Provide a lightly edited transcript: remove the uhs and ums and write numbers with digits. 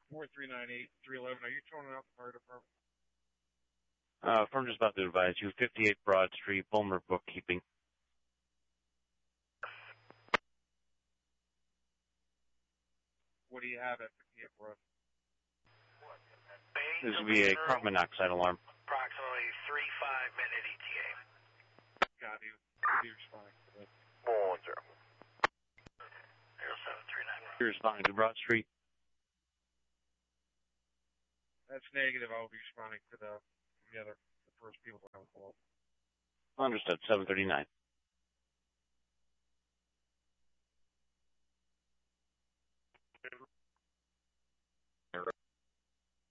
4398-311. Are you throwing out the fire department? Firm just about to advise you, 58 Broad Street, Bulmer Bookkeeping. What do you have at 58 Broad? This would be a carbon monoxide alarm. Approximately 3-5-minute ETA. Got you. Could be responding to that. 410. 0739. You're responding to Broad Street. That's negative. I will be responding to the first people that have called. Understood, 739.